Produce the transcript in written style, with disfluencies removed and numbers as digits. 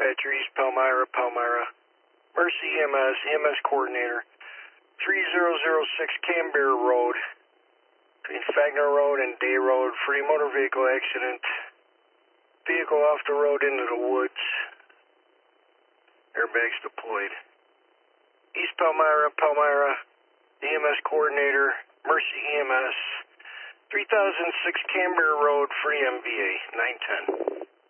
Dispatcher East Palmyra, Palmyra. Mercy EMS, EMS coordinator. 3006 Canberra Road. Between Fagner Road and Day Road. Free motor vehicle accident. Vehicle off the road into the woods. Airbags deployed. East Palmyra, Palmyra. EMS coordinator. Mercy EMS. 3006 Canberra Road. Free MVA. 910.